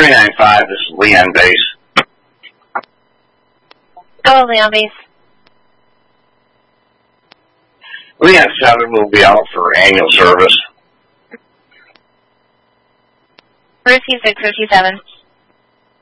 395, this is Leon Base. Go, Leon Base. Leon 7 will be out for annual service. Receive 657.